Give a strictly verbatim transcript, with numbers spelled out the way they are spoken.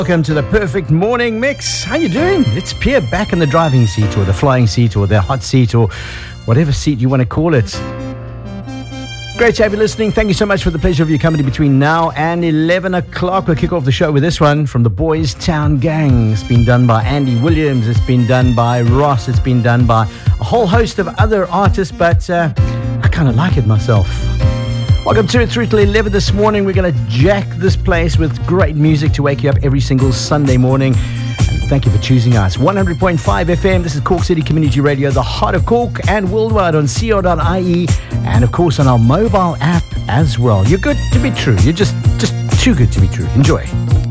Welcome to the Perfect Morning Mix. How you doing? It's Pierre back in the driving seat or the flying seat or the hot seat or whatever seat you want to call it. Great to have you listening. Thank you so much for the pleasure of your company between now and eleven o'clock. We'll kick off the show with this one from the Boys Town Gang. It's been done by Andy Williams. It's been done by Ross. It's been done by a whole host of other artists, but uh, I kind of like it myself. Welcome to it through till eleven this morning. We're going to jack this place with great music to wake you up every single Sunday morning. And thank you for choosing us. one hundred point five F M. This is Cork City Community Radio, the heart of Cork, and worldwide on C O dot I E, and of course on our mobile app as well. You're good to be true. You're just, just too good to be true. Enjoy.